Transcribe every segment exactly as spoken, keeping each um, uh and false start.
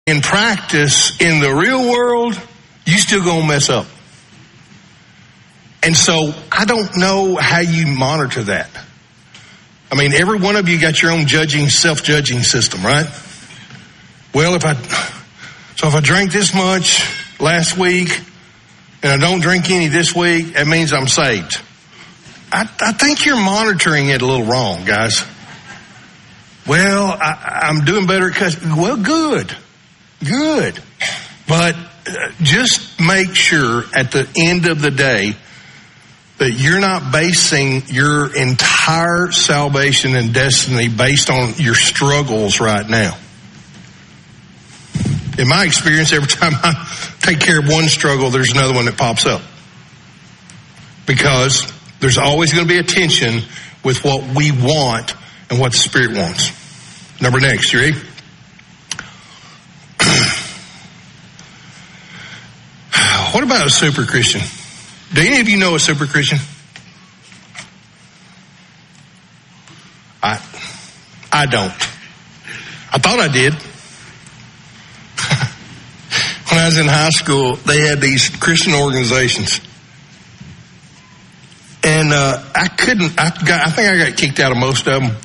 in practice, in the real world, you still gonna mess up. And so I don't know how you monitor that. I mean, every one of you got your own judging, self-judging system, right? Well, if I, so if I drank this much last week and I don't drink any this week, that means I'm saved. I, I think you're monitoring it a little wrong, guys. Well, I, I'm doing better because, well, good, good. But just make sure at the end of the day that you're not basing your entire salvation and destiny based on your struggles right now. In my experience, every time I take care of one struggle, there's another one that pops up. Because there's always going to be a tension with what we want and what the Spirit wants. Number next, you ready? What about a super Christian? Do any of you know a super Christian? I I don't. I thought I did. When I was in high school, they had these Christian organizations. And uh, I couldn't, I, got, I think I got kicked out of most of them.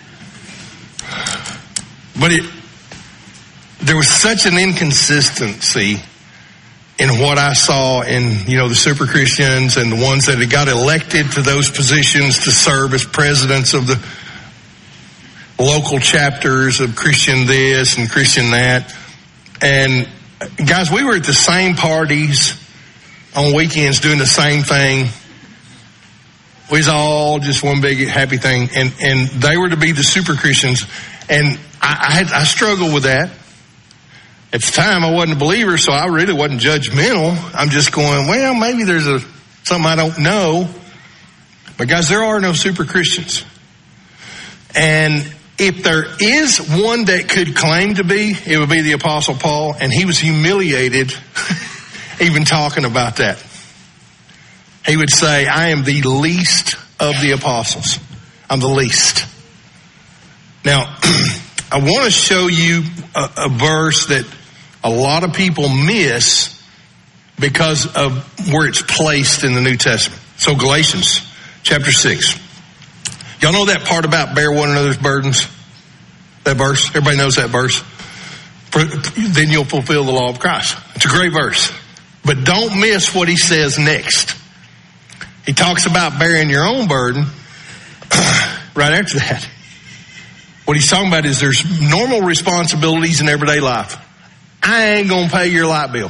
But it, there was such an inconsistency in what I saw in, you know, the super Christians and the ones that had got elected to those positions to serve as presidents of the local chapters of Christian this and Christian that. And guys, we were at the same parties on weekends doing the same thing. We was all just one big happy thing. And, and they were to be the super Christians. And I, I had, I struggled with that. At the time, I wasn't a believer, so I really wasn't judgmental. I'm just going, well, maybe there's a something I don't know. But guys, there are no super Christians. And if there is one that could claim to be, it would be the Apostle Paul. And he was humiliated even talking about that. He would say, I am the least of the apostles. I'm the least. Now, I want to show you a, a verse that a lot of people miss because of where it's placed in the New Testament. So Galatians chapter six. Y'all know that part about bear one another's burdens? That verse? Everybody knows that verse? For, then you'll fulfill the law of Christ. It's a great verse. But don't miss what he says next. He talks about bearing your own burden right after that. What he's talking about is there's normal responsibilities in everyday life. I ain't going to pay your light bill.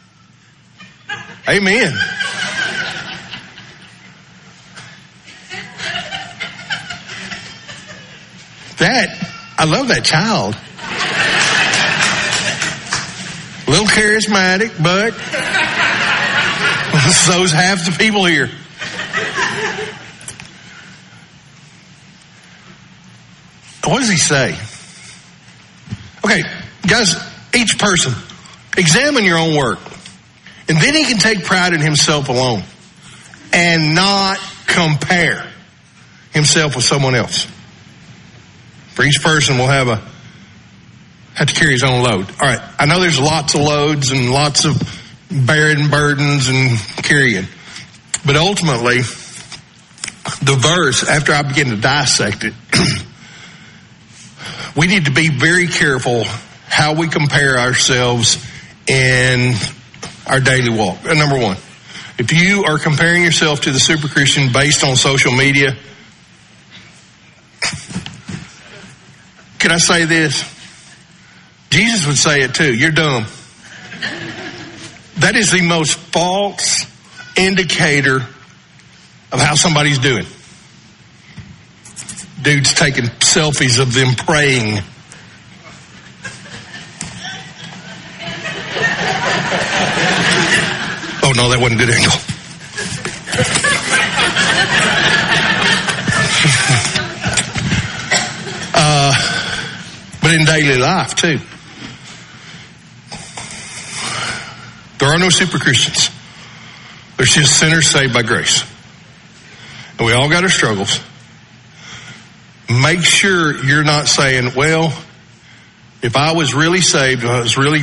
Amen. That, I love that child. A little charismatic, but so's half the people here. What does he say? Okay, guys, each person, examine your own work. And then he can take pride in himself alone and not compare himself with someone else. For each person will have a have to carry his own load. All right, I know there's lots of loads and lots of bearing burdens and carrying. But ultimately, the verse, after I begin to dissect it, we need to be very careful how we compare ourselves in our daily walk. Uh, number one, if you are comparing yourself to the super Christian based on social media, can I say this? Jesus would say it too. You're dumb. That is the most false indicator of how somebody's doing. Dudes taking selfies of them praying. Oh no, that wasn't a good angle. uh, but in daily life too. There are no super Christians. There's just sinners saved by grace. And we all got our struggles. Make sure you're not saying, well, If I was really saved, if I was really